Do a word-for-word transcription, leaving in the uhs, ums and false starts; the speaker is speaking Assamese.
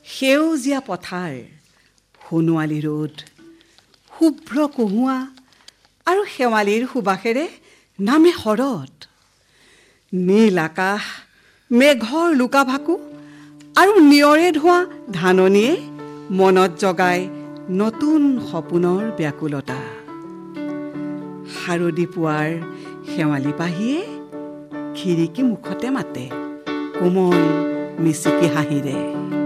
সেউজীয়া পথাৰ, সোণোৱালী ৰ'দ, শুভ্ৰ কহুৱা আৰু শেৱালিৰ সুবাসেৰে নামে শৰৎ। নীল আকাশ, মেঘৰ লুকাভাকু আৰু নিয়ৰে ধোৱা ধাননিয়ে মনত জগাই নতুন সপোনৰ ব্যাকুলতা। শাৰদী পুৱাৰ শেৱালি পাহিয়ে খিৰিকী মুখতে মাতে কোমল মিচিকি হাঁহিৰে।